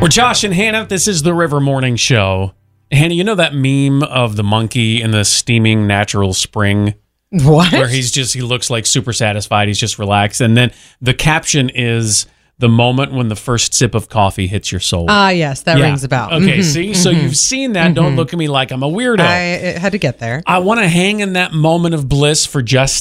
We're Josh and Hannah. This is the River Morning Show. Hannah, you know that meme of the monkey in the steaming natural spring? What? Where he looks like super satisfied. He's just relaxed. And then the caption is the moment when the first sip of coffee hits your soul. Yes, that rings a bell. Okay, see? So you've seen that. Don't look at me like I'm a weirdo. I had to get there. I want to hang in that moment of bliss for just